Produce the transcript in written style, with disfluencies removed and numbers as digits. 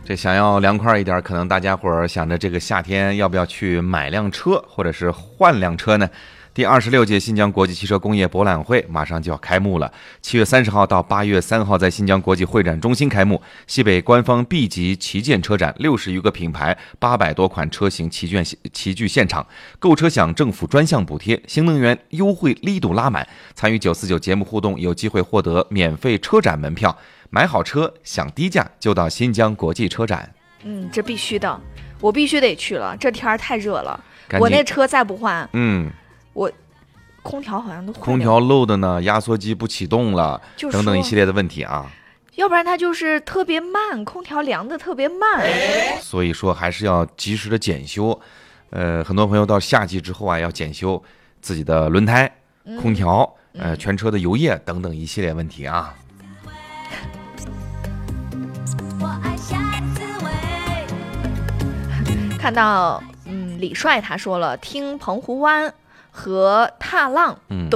这想要凉快一点，可能大家伙儿想着这个夏天要不要去买辆车，或者是换辆车呢？第26届新疆国际汽车工业博览会马上就要开幕了，7月30号到8月3号在新疆国际会展中心开幕。西北官方 B 级旗舰车展，60余个品牌，800多款车型齐聚现场，购车享政府专项补贴，新能源优惠力度拉满。参与949节目互动，有机会获得免费车展门票。买好车享低价，就到新疆国际车展。 这必须的，我必须得去了，这天儿太热了，我那车再不换，我空调好像都坏了， 空调漏的呢，压缩机不启动了，等等一系列的问题啊。 要不然它就是特别慢，空调凉的特别慢。 所以说还是要及时的检修。很多朋友到夏季之后啊，要检修自己的轮胎、空调、全车的油液等等一系列问题啊。 看到李帅他说了，听澎湖湾和踏浪